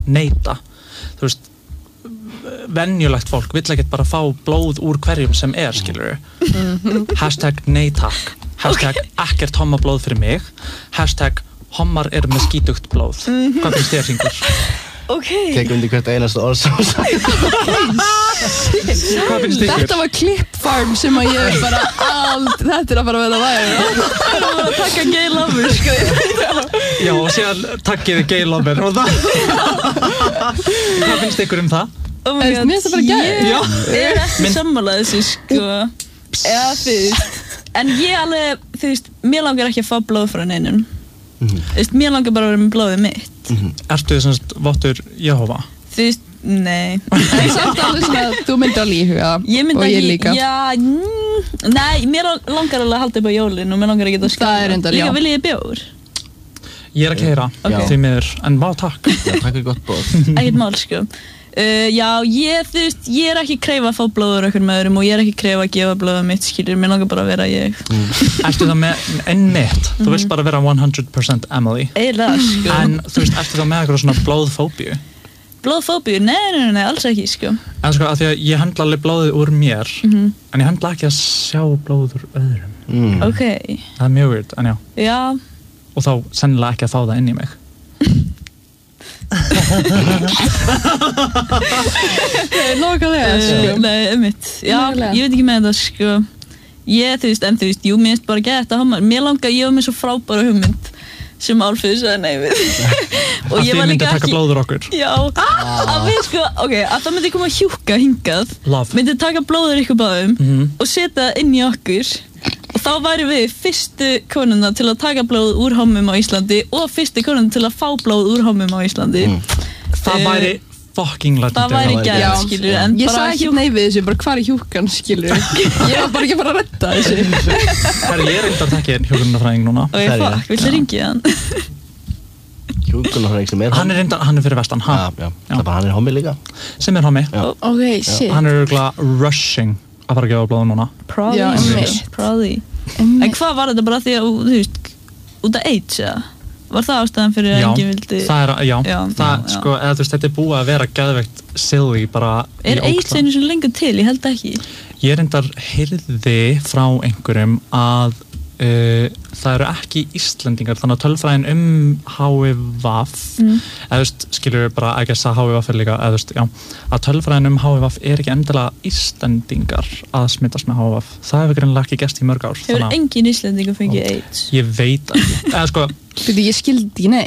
neita þú veist venjulegt fólk vill ekkert bara fá blóð úr hverjum sem skilurðu #nei takk ekkert hommablóð fyrir mig #hommar með skítugt blóð hvað finnst þér Hringur? Tek undir hvert einasta orð hvað finnst þér? Þetta var Clip Farm sem að ég bara þetta að fara að vera væri að taka gay lover sko já og síðan takkið gay lover og það hvað finnst ykkur það? Mér finnst það bara gæði Ég ekki sammála þessu sko eða þú veist en ég alveg, þú veist, mér langar ekki að fá blóð frá neinum þú veist, mér langar bara að vera með blóðið mitt Ertu þess að vottur Jehova? Þú veist, nei En samt alveg svona að þú myndir alveg íhuga og ég líka nei, mér langar alveg að halda upp á jólin og mér langar ekki að skala líka vil ég bjór Ég að keyra, því miður en má takk takk fyrir gott blóð ekkert mál sko já, þú veist, ég ekki kreifa að fá blóður okkur með öðrum og ég ekki kreifa að gefa blóðið mitt, skilur, mér langar bara að vera ég Ertu það með einmitt, þú vilt bara vera 100% Emily eiginlega, sko En þú veist, ertu það með eitthvað svona blóðfóbíu? Blóðfóbíu? Nei, alls ekki, sko En sko, af því að ég höndla alveg blóðið úr mér en ég höndla ekki að sjá blóð úr öðrum Ok Það mjög weird, en já og þá sennilega ekki að fá það inn í mig Nákvæmlega sko nei, einmitt já, ég veit ekki með þetta, sko þú veist, jú, mér finnst bara gett að mér langar, ég var með svo frábæra hugmynd sem Álfur sagði nei við og ég var líka taka blóður okkur já, að við sko, að það myndi koma hjúka hingað myndi taka blóður ykkur báðum og setja inn í okkur og þá væri við fyrstu konuna til að taka blóð úr hommum á Íslandi og fyrstu konuna til að fá blóð úr hommum á Íslandi það væri fucking legendary það væri gæð, skilur en ég sagði ekki nei við þessu, bara hvar hjúkan, skilur ég var bara ekki að fara að redda þessu ég reyndar að tekja hjúkrunarfræðing núna viltu ringið hann? hjúkrunarfræðing sem hann er fyrir vestan já, hann hommi líka sem hommi ok, shit hann örugglega rushing að fara að gefa blóð núna Probably en hvað var þetta bara því að, þú veist út af AIDS, eða? Var það ástæðan fyrir að enginn vildi sko, eða þú veist, þetta búið að vera geðveikt silly bara AIDS einu sem lengur til, ég held ekki ég reyndar heyrði frá einhverjum að það eru ekki Íslendingar þannig að tölfræðin HIV eða þú veist, skilur við bara að HIV er líka, eða þú veist, já að tölfræðin HIV er ekki endilega Íslendingar að smittast með HIV það hefur greinilega ekki gerst í mörg ár hefur engin Íslendingur fengið AIDS? Ég veit ekki, eða sko ég skildi, nei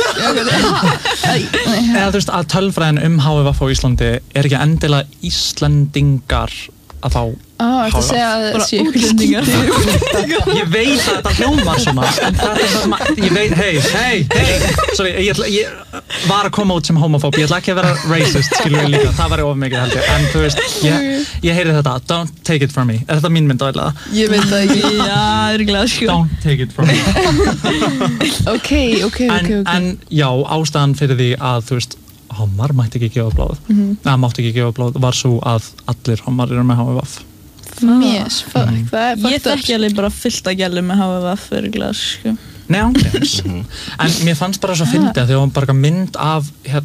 eða þú veist að tölfræðin HIV á Íslandi er ekki endilega Íslendingar að fá þetta segja að séu útlendingar ég veit að þetta hljómar svona en það það sem að ég veit, hey sorry, ég var að koma út sem homofób ég ætla ekki að vera racist, skilur ég líka það var of mikið held ég, en þú veist ég heyri þetta, don't take it from me er þetta mín mynd álega? Ég veit það ekki já, örgulega sko don't take it from me ok en já, ástæðan fyrir því að þú veist hommar mætti ekki gefa blóð mátti ekki gefa blóð var svo að allir hommar eru með HIV ég þekki alveg bara fullt að gælu með HVF örgulega sko nei, ángríns en mér fannst bara svo fyndið þegar það var bara mynd af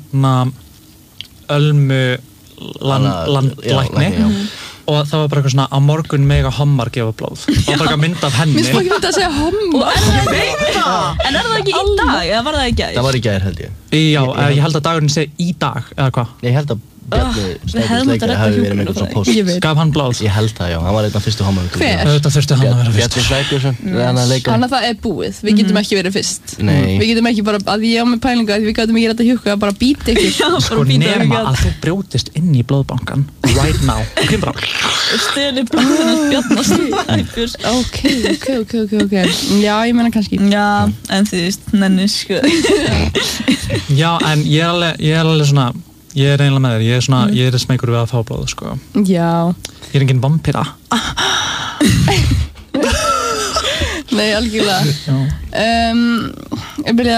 Ölmu landlækni og það var bara eitthvað svona á morgun mega hommar gefa blóð og bara mynd af henni mér spók ekki að segja hommar en er það ekki í dag eða var það í gær? það var í gær held ég já, ég held að dagurinn segi í dag eða hvað? ég held að Bjarni Snæbjörnsleikari hafi verið með eitthvað svona post gaf hann blóð? ég held það, já, hann var einn af fyrstu hommar hver? þetta þurfti hann að vera Bjarni Snæbjörnsson þannig að það er búið, við getum ekki verið fyrst nei við getum ekki bara, að ég á með pælingu að við getum ekki þetta hjúka að bara býta ykkur sko nema að þú brjótist inn í blóðbankan right now og kemur á og steli blóðinu Bjarni Snæbjörns ok já, ég meina kannski já, en þú veist, nenni sko já, en ég er alveg svona ég er eiginlega með þér, ég er smeykur við að fá blóð sko. já ég er engin vampíra nei, algjörlega ég byrja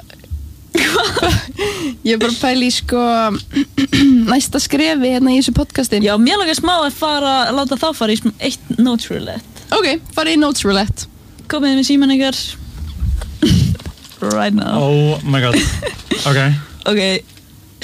ég er bara að pæla í sko næsta skrefi hérna í þessu podcastin já, mér langar smá að láta þá fara í eitt notes roulette ok, fara í notes roulette komið með síman ykkar right now oh my god ok